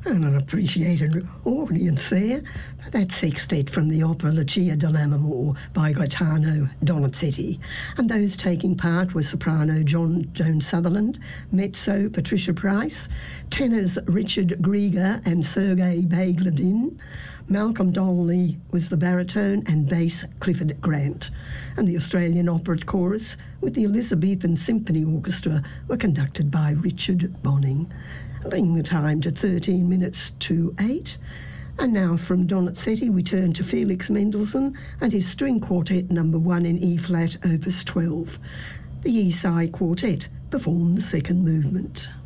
And an appreciated audience there for that sextet from the opera Lucia dell'Amore by Gaetano Donizetti. And those taking part were soprano Joan Sutherland, mezzo Patricia Price, tenors Richard Grieger and Sergei Bagladin. Malcolm Donnelly was the baritone and bass Clifford Grant. And the Australian Opera Chorus with the Elizabethan Symphony Orchestra were conducted by Richard Bonning, bringing the time to 13 minutes to 8. And now from Donizetti we turn to Felix Mendelssohn and his String Quartet No. 1 in E-flat, Opus 12. The E-side Quartet performed the second movement.